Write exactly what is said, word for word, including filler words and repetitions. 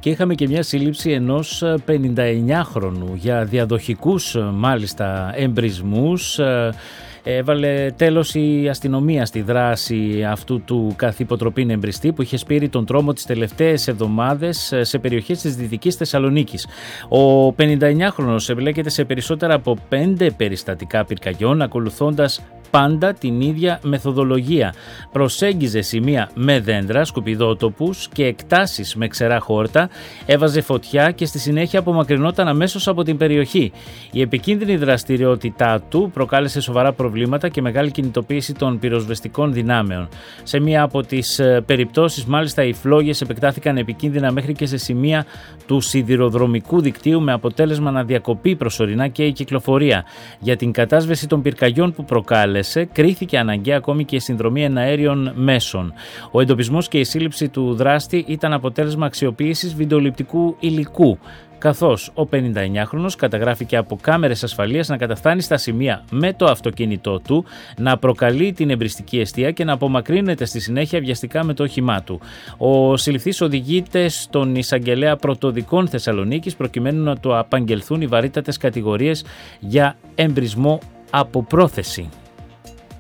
και είχαμε και μια σύλληψη ενός πενηνταεννιάχρονου για διαδοχικούς μάλιστα εμπρισμούς. Έβαλε τέλος η αστυνομία στη δράση αυτού του καθ' υποτροπήν εμπριστή που είχε σπείρει τον τρόμο τις τελευταίες εβδομάδες σε περιοχές της Δυτικής Θεσσαλονίκης. Ο πενηνταεννιάχρονος εμπλέκεται σε περισσότερα από πέντε περιστατικά πυρκαγιών, ακολουθώντας πάντα την ίδια μεθοδολογία. Προσέγγιζε σημεία με δέντρα, σκουπιδότοπους και εκτάσεις με ξερά χόρτα, έβαζε φωτιά και στη συνέχεια απομακρυνόταν αμέσως από την περιοχή. Η επικίνδυνη δραστηριότητά του προκάλεσε σοβαρά προβλήματα και μεγάλη κινητοποίηση των πυροσβεστικών δυνάμεων. Σε μία από τις περιπτώσεις, μάλιστα, οι φλόγες επεκτάθηκαν επικίνδυνα μέχρι και σε σημεία του σιδηροδρομικού δικτύου, με αποτέλεσμα να διακοπεί προσωρινά και η κυκλοφορία. Για την κατάσβεση των πυρκαγιών που προκάλεσε, κρίθηκε αναγκαία ακόμη και η συνδρομή εναέριων μέσων. Ο εντοπισμός και η σύλληψη του δράστη ήταν αποτέλεσμα αξιοποίησης βιντεοληπτικού υλικού, καθώς ο πενηνταεννιάχρονος καταγράφηκε από κάμερες ασφαλείας να καταφθάνει στα σημεία με το αυτοκίνητό του, να προκαλεί την εμπριστική εστία και να απομακρύνεται στη συνέχεια βιαστικά με το όχημά του. Ο συλληφθής οδηγείται στον εισαγγελέα πρωτοδικών Θεσσαλονίκης προκειμένου να του απαγγελθούν οι βαρύτατες κατηγορίες για εμπρισμό από πρόθεση.